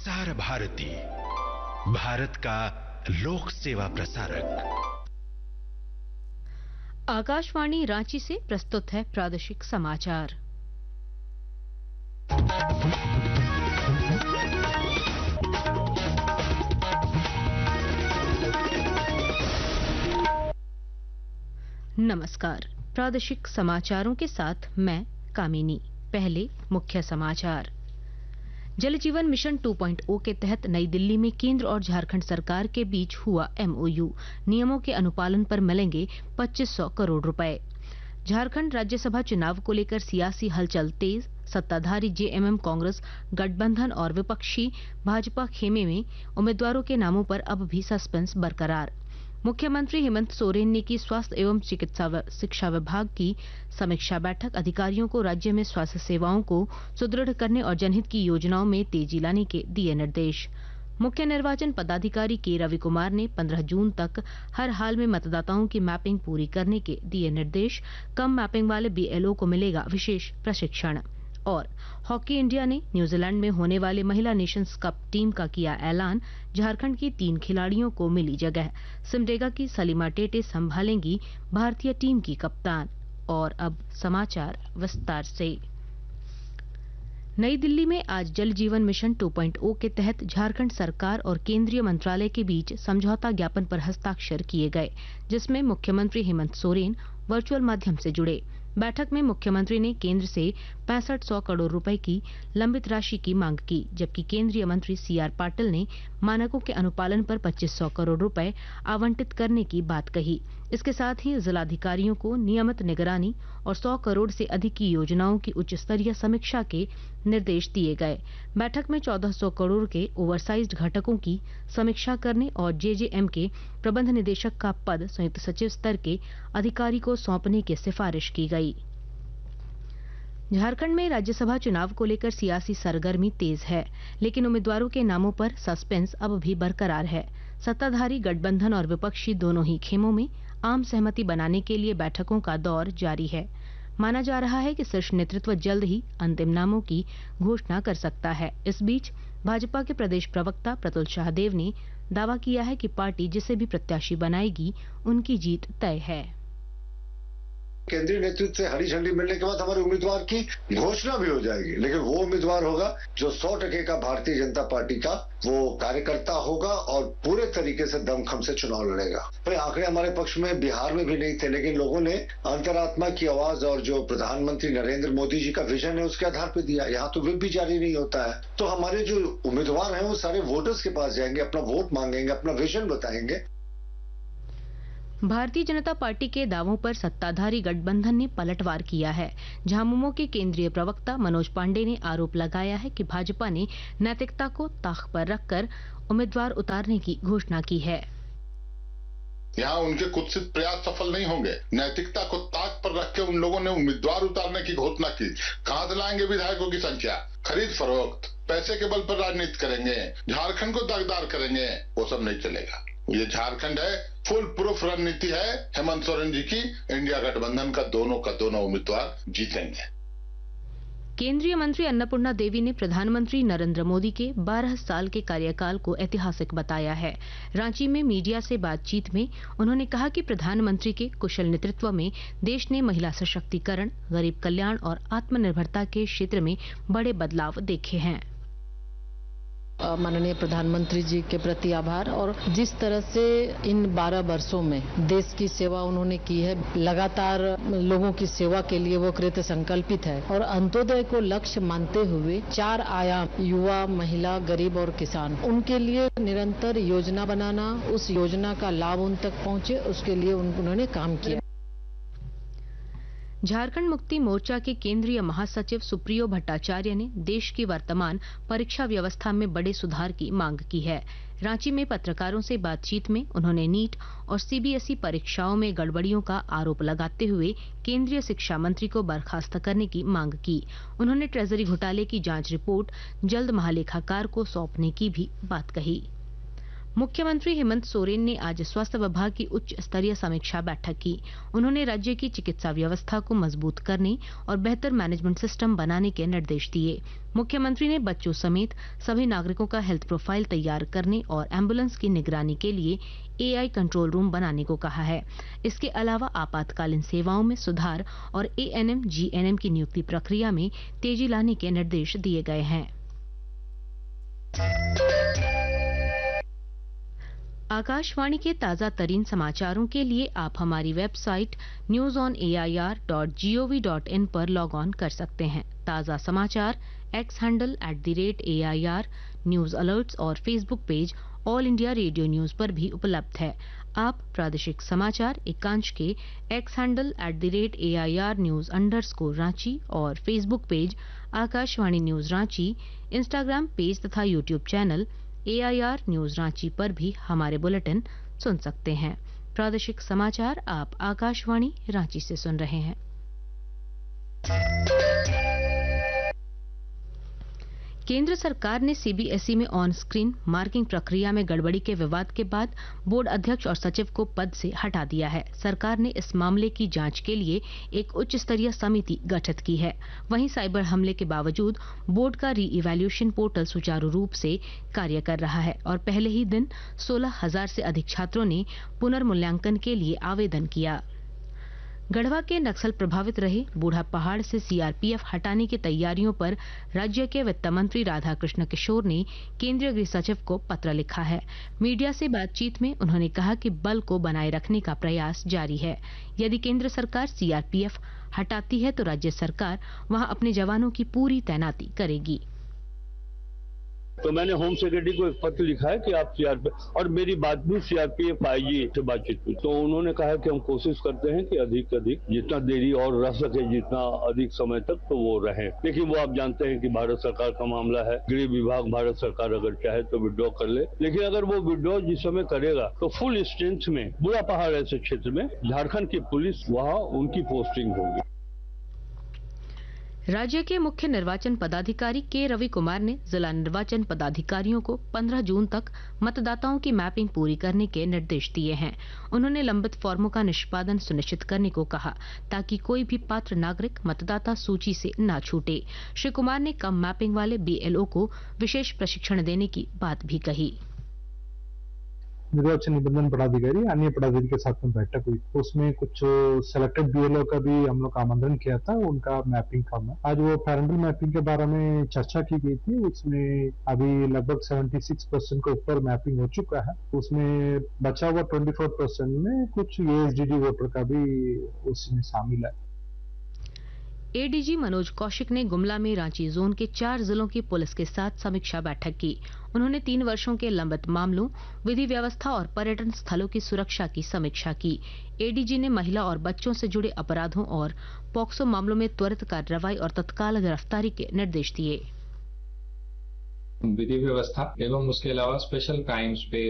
प्रसार भारती, भारत का लोक सेवा प्रसारक। आकाशवाणी रांची से प्रस्तुत है प्रादेशिक समाचार। नमस्कार, प्रादेशिक समाचारों के साथ मैं कामिनी। पहले मुख्य समाचार। जल जीवन मिशन 2.0 के तहत नई दिल्ली में केंद्र और झारखंड सरकार के बीच हुआ MOU। नियमों के अनुपालन पर मिलेंगे 2500 करोड़ रुपए। झारखंड राज्यसभा चुनाव को लेकर सियासी हलचल तेज। सत्ताधारी JMM कांग्रेस गठबंधन और विपक्षी भाजपा खेमे में उम्मीदवारों के नामों पर अब भी सस्पेंस बरकरार। मुख्यमंत्री हेमंत सोरेन ने की स्वास्थ्य एवं चिकित्सा शिक्षा विभाग की समीक्षा बैठक। अधिकारियों को राज्य में स्वास्थ्य सेवाओं को सुदृढ़ करने और जनहित की योजनाओं में तेजी लाने के दिए निर्देश। मुख्य निर्वाचन पदाधिकारी के रवि कुमार ने 15 जून तक हर हाल में मतदाताओं की मैपिंग पूरी करने के दिए निर्देश। कम मैपिंग वाले BLO को मिलेगा विशेष प्रशिक्षण। और हॉकी इंडिया ने न्यूजीलैंड में होने वाले महिला नेशंस कप टीम का किया ऐलान। झारखंड की 3 खिलाड़ियों को मिली जगह। सिमडेगा की सलीमा टेटे संभालेंगी भारतीय टीम की कप्तान। और अब समाचार विस्तार से। नई दिल्ली में आज जल जीवन मिशन 2.0 के तहत झारखंड सरकार और केंद्रीय मंत्रालय के बीच समझौता ज्ञापन पर हस्ताक्षर किए गए, जिसमें मुख्यमंत्री हेमंत सोरेन वर्चुअल माध्यम से जुड़े। बैठक में मुख्यमंत्री ने केंद्र से 6500 करोड़ रुपए की लंबित राशि की मांग की, जबकि केंद्रीय मंत्री CR पाटिल ने मानकों के अनुपालन पर 2500 करोड़ रुपए आवंटित करने की बात कही। इसके साथ ही जिलाधिकारियों को नियमित निगरानी और 100 करोड़ से अधिक की योजनाओं की उच्च स्तरीय समीक्षा के निर्देश दिए गए। बैठक में 1400 करोड़ के ओवरसाइज्ड घटकों की समीक्षा करने और JJM के प्रबंध निदेशक का पद संयुक्त सचिव स्तर के अधिकारी को सौंपने की सिफारिश की गई। झारखंड में राज्यसभा चुनाव को लेकर सियासी सरगर्मी तेज है, लेकिन उम्मीदवारों के नामों पर सस्पेंस अब भी बरकरार है। सत्ताधारी गठबंधन और विपक्षी दोनों ही खेमों में आम सहमति बनाने के लिए बैठकों का दौर जारी है। माना जा रहा है कि शीर्ष नेतृत्व जल्द ही अंतिम नामों की घोषणा कर सकता है। इस बीच भाजपा के प्रदेश प्रवक्ता प्रतुल शाहदेव ने दावा किया है कि पार्टी जिसे भी प्रत्याशी बनाएगी उनकी जीत तय है। केंद्रीय नेतृत्व से हरी झंडी मिलने के बाद हमारे उम्मीदवार की घोषणा भी हो जाएगी, लेकिन वो उम्मीदवार होगा जो 100% का भारतीय जनता पार्टी का वो कार्यकर्ता होगा और पूरे तरीके से दमखम से चुनाव लड़ेगा। भाई आंकड़े हमारे पक्ष में बिहार में भी नहीं थे, लेकिन लोगों ने अंतरात्मा की आवाज और जो प्रधानमंत्री नरेंद्र मोदी जी का विजन है उसके आधार पर दिया। यहाँ तो व्हिप भी जारी नहीं होता है, तो हमारे जो उम्मीदवार हैं वो सारे वोटर्स के पास जाएंगे, अपना वोट मांगेंगे, अपना विजन बताएंगे। भारतीय जनता पार्टी के दावों पर सत्ताधारी गठबंधन ने पलटवार किया है। झामुमो के केंद्रीय प्रवक्ता मनोज पांडे ने आरोप लगाया है कि भाजपा ने नैतिकता को ताक पर रखकर उम्मीदवार उतारने की घोषणा की है। यहाँ उनके कुत्सित प्रयास सफल नहीं होंगे। नैतिकता को ताक पर रख के उन लोगों ने उम्मीदवार उतारने की घोषणा की। कहां से लाएंगे विधायकों की संख्या? खरीद फरोख्त, पैसे के बल पर राजनीति करेंगे, झारखंड को दागदार करेंगे, वो सब नहीं चलेगा। ये झारखंड है, फुल प्रूफ रणनीति है हेमंत सोरेन जी की। इंडिया गठबंधन का दोनों उम्मीदवार जीतेंगे। केंद्रीय मंत्री अन्नपूर्णा देवी ने प्रधानमंत्री नरेंद्र मोदी के 12 साल के कार्यकाल को ऐतिहासिक बताया है। रांची में मीडिया से बातचीत में उन्होंने कहा कि प्रधानमंत्री के कुशल नेतृत्व में देश ने महिला सशक्तिकरण, गरीब कल्याण और आत्मनिर्भरता के क्षेत्र में बड़े बदलाव देखे हैं। माननीय प्रधानमंत्री जी के प्रति आभार। और जिस तरह से इन 12 वर्षों में देश की सेवा उन्होंने की है, लगातार लोगों की सेवा के लिए वो कृत संकल्पित है और अंत्योदय को लक्ष्य मानते हुए 4 आयाम, युवा, महिला, गरीब और किसान, उनके लिए निरंतर योजना बनाना, उस योजना का लाभ उन तक पहुंचे, उसके लिए उन्होंने काम किया। झारखंड मुक्ति मोर्चा के केंद्रीय महासचिव सुप्रियो भट्टाचार्य ने देश की वर्तमान परीक्षा व्यवस्था में बड़े सुधार की मांग की है। रांची में पत्रकारों से बातचीत में उन्होंने नीट और CBSE परीक्षाओं में गड़बड़ियों का आरोप लगाते हुए केंद्रीय शिक्षा मंत्री को बर्खास्त करने की मांग की। उन्होंने ट्रेजरी घोटाले की जांच रिपोर्ट जल्द महालेखाकार को सौंपने की भी बात कही। मुख्यमंत्री हेमंत सोरेन ने आज स्वास्थ्य विभाग की उच्च स्तरीय समीक्षा बैठक की। उन्होंने राज्य की चिकित्सा व्यवस्था को मजबूत करने और बेहतर मैनेजमेंट सिस्टम बनाने के निर्देश दिए। मुख्यमंत्री ने बच्चों समेत सभी नागरिकों का हेल्थ प्रोफाइल तैयार करने और एम्बुलेंस की निगरानी के लिए AI कंट्रोल रूम बनाने को कहा है। इसके अलावा आपातकालीन सेवाओं में सुधार और ANM GNM की नियुक्ति प्रक्रिया में तेजी लाने के निर्देश दिए गए हैं। आकाशवाणी के ताजा तरीन समाचारों के लिए आप हमारी वेबसाइट newsonair.gov.in पर लॉग ऑन कर सकते हैं। ताजा समाचार X handle @AIR news alerts और Facebook page all India radio news पर भी उपलब्ध है। आप प्रादेशिक समाचार एकांश के X handle @AIR news _Ranchi और Facebook page Akashvani news Ranchi, Instagram page तथा YouTube channel AIR news Ranchi पर भी हमारे बुलेटिन सुन सकते हैं। प्रादेशिक समाचार आप आकाशवाणी रांची से सुन रहे हैं। केंद्र सरकार ने CBSE में ऑन स्क्रीन मार्किंग प्रक्रिया में गड़बड़ी के विवाद के बाद बोर्ड अध्यक्ष और सचिव को पद से हटा दिया है। सरकार ने इस मामले की जांच के लिए एक उच्च स्तरीय समिति गठित की है। वहीं साइबर हमले के बावजूद बोर्ड का री-इवैल्यूएशन पोर्टल सुचारू रूप से कार्य कर रहा है और पहले ही दिन 16,000 से अधिक छात्रों ने पुनर्मूल्यांकन के लिए आवेदन किया। गढ़वा के नक्सल प्रभावित रहे बूढ़ा पहाड़ से CRPF हटाने की तैयारियों पर राज्य के वित्त मंत्री राधाकृष्ण किशोर ने केंद्रीय गृह सचिव को पत्र लिखा है। मीडिया से बातचीत में उन्होंने कहा कि बल को बनाए रखने का प्रयास जारी है। यदि केंद्र सरकार CRPF हटाती है तो राज्य सरकार वहां अपने जवानों की पूरी तैनाती करेगी। तो मैंने होम सेक्रेटरी को एक पत्र लिखा है कि आप CRPF, और मेरी बात भी CRPF IG से बातचीत हुई, तो उन्होंने कहा कि हम कोशिश करते हैं कि अधिक से अधिक जितना देरी और रह सके, जितना अधिक समय तक तो वो रहे। लेकिन वो आप जानते हैं कि भारत सरकार का मामला है। गृह विभाग भारत सरकार अगर चाहे तो विड्रॉ कर ले, लेकिन अगर वो विड्रॉ जिस समय करेगा तो फुल स्ट्रेंथ में बूढ़ा पहाड़ ऐसे क्षेत्र में झारखंड की पुलिस वहाँ उनकी पोस्टिंग होगी। राज्य के मुख्य निर्वाचन पदाधिकारी के रवि कुमार ने जिला निर्वाचन पदाधिकारियों को 15 जून तक मतदाताओं की मैपिंग पूरी करने के निर्देश दिए हैं। उन्होंने लंबित फॉर्मों का निष्पादन सुनिश्चित करने को कहा ताकि कोई भी पात्र नागरिक मतदाता सूची से न छूटे। श्री कुमार ने कम मैपिंग वाले BLO को विशेष प्रशिक्षण देने की बात भी कही। निर्वाचन निबंधन पदाधिकारी अन्य पदाधिकारी के साथ में बैठक हुई, उसमें कुछ सेलेक्टेड BLO का भी हम लोग आमंत्रण किया था, उनका मैपिंग करना। आज वो पैरेंटल मैपिंग के बारे में चर्चा की गई थी। उसमें अभी लगभग 76% के ऊपर मैपिंग हो चुका है। उसमें बचा हुआ 24% में कुछ ASDD वोटर का भी उसमें शामिल है। ADG मनोज कौशिक ने गुमला में रांची जोन के 4 जिलों की पुलिस के साथ समीक्षा बैठक की। उन्होंने 3 वर्षों के लंबित मामलों, विधि व्यवस्था और पर्यटन स्थलों की सुरक्षा की समीक्षा की। ADG ने महिला और बच्चों से जुड़े अपराधों और पॉक्सो मामलों में त्वरित कार्रवाई और तत्काल गिरफ्तारी के निर्देश दिए। विधि व्यवस्था एवं उसके अलावा स्पेशल क्राइम्स पे